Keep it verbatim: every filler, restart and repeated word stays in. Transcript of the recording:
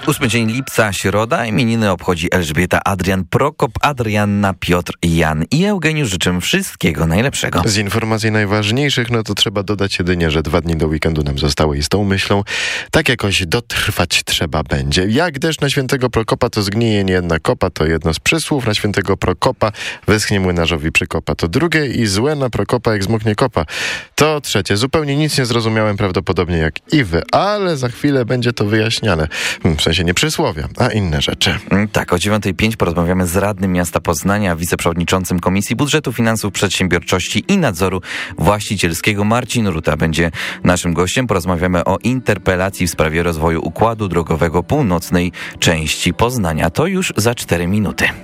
Ósmy dzień lipca, środa, imieniny obchodzi Elżbieta, Adrian, Prokop, Adrianna, Piotr, Jan i Eugeniusz. Życzę wszystkiego najlepszego. Z informacji najważniejszych, no to trzeba dodać jedynie, że dwa dni do weekendu nam zostały i z tą myślą tak jakoś dotrwać trzeba będzie. Jak deszcz na świętego Prokopa, to zgnije niejedna kopa, to jedno z przysłów. Na świętego Prokopa wyschnie młynarzowi przykopa, to drugie, i złe na Prokopa jak zmoknie kopa, to trzecie. Zupełnie nic nie zrozumiałem, prawdopodobnie jak i wy, ale za chwilę będzie to wyjaśniane. W sensie nie przysłowia, a inne rzeczy. Tak, o dziewiątej pięć porozmawiamy z radnym miasta Poznania, wiceprzewodniczącym Komisji Budżetu, Finansów, Przedsiębiorczości i Nadzoru Właścicielskiego. Marcin Ruta będzie naszym gościem. Porozmawiamy o interpelacji w sprawie rozwoju układu drogowego północnej części Poznania. To już za cztery minuty.